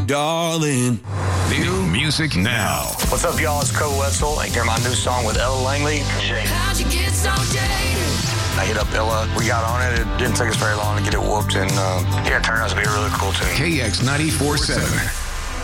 darling. New music now. What's up, y'all? It's Cole Wetzel. And hear my new song with Ella Langley. How'd you get so jaded? I hit up Ella. We got on it. It didn't take us very long to get it whooped. And it turned out to be a really cool tune. KX 94.7.